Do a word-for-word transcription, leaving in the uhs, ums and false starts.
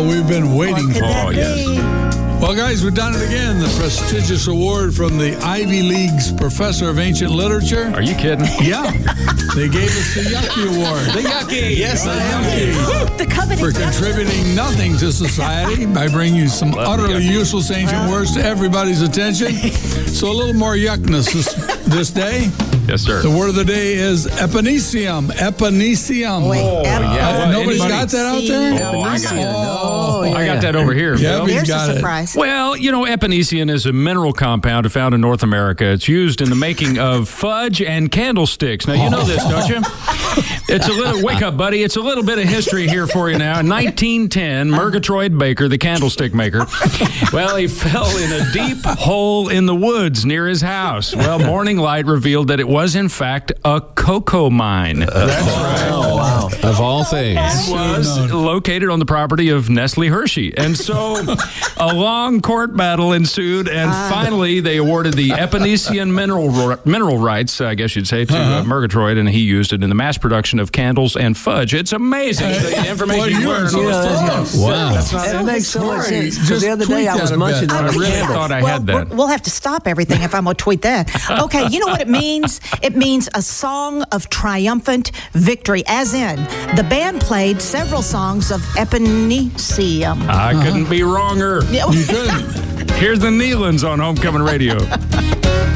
all we've been waiting What could for. that Oh, yes. be? Well, guys, we've done it again. The prestigious award from the Ivy League's Professor of Ancient Literature. Are you kidding? Yeah. They gave us the Yucky Award. The Yucky. Yes, the Yucky. The coveted For yuck. contributing nothing to society by bringing some Love utterly yucky. useless ancient words to everybody's attention. So a little more yuckness this, this day. Yes, sir. The word of the day is epinecium. Epinecium. Wait, Oh, ep- yeah. Uh, Well, nobody's anybody- got that out there? Oh, I got it. Oh, yeah. I got that over here. Yeah, Phil. we- There's got a it. surprise. Well, you know, epinecium is a mineral compound found in North America. It's used in the making of fudge and candlesticks. Now, you know this, don't you? It's a little, wake up, buddy. It's a little bit of history here for you now. In nineteen ten, Murgatroyd Baker, the candlestick maker, well, he fell in a deep hole in the woods near his house. Well, morning light revealed that it was, in fact, a cocoa mine. That's right. Oh, wow. Of all things. Was located on the property of Nestle Hershey. And so a long court battle ensued, and finally they awarded the epinecium mineral mineral rights, I guess you'd say, to uh, Murgatroyd, and he used it in the mass production of candles and fudge. It's amazing the information Well, you you learn. are so on strong. Wow. It makes so much Sorry, sense. 'Cause just the other tweak day I that was a munching bit. on I a really candle. thought I well, had that. we're- We'll have to stop everything if I'm going to tweet that. Okay, you know what it means? It means a song of triumphant victory, as in the band played several songs of epinecium. I couldn't be wronger. Yeah. You couldn't. Here's the Nealons on Homecoming Radio.